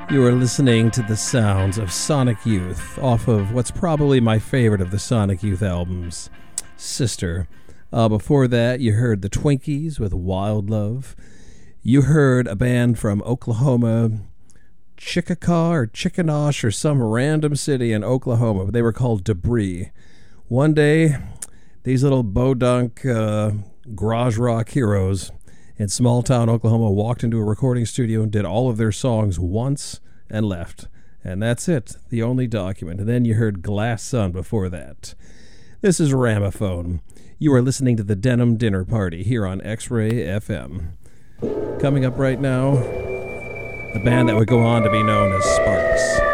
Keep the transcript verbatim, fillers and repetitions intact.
You are listening to the sounds of Sonic Youth off of what's probably my favorite of the Sonic Youth albums, Sister. Uh, before that, you heard the Twinkies with Wild Love. You heard a band from Oklahoma, Chickasaw or Chickenosh or some random city in Oklahoma, but they were called Debris. One day, these little bodunk uh, garage rock heroes in small-town Oklahoma walked into a recording studio and did all of their songs once and left. And that's it, the only document. And then you heard Glass Sun before that. This is Ramaphone. You are listening to the Denim Dinner Party here on X-Ray F M. Coming up right now, the band that would go on to be known as Sparks.